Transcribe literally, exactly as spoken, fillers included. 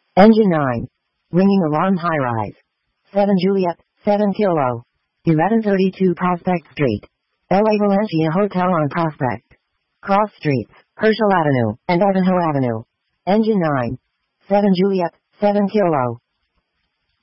Engine nine. Ringing alarm high-rise. seven Juliet, seven Kilo. eleven thirty-two Prospect Street. L A Valencia Hotel on Prospect. Cross Streets, Herschel Avenue, and Ivanhoe Avenue. Engine nine. seven Juliet, seven Kilo.